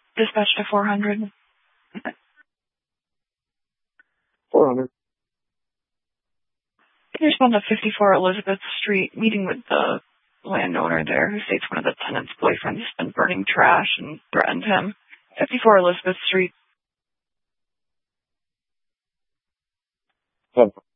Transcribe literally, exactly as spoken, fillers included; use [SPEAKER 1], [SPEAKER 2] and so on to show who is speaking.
[SPEAKER 1] Dispatch to four hundred.
[SPEAKER 2] four hundred.
[SPEAKER 1] Can you respond to fifty-four Elizabeth Street, meeting with the landowner there who states one of the tenant's boyfriends has been burning trash and threatened him. fifty-four Elizabeth Street.
[SPEAKER 2] ten.